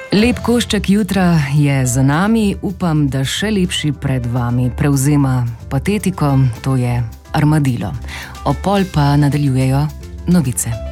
Lep košček jutra je za nami, upam, da še lepši pred vami. Prevzema patetiko, to je Armadillo. Ob pol pa nadaljujejo novice.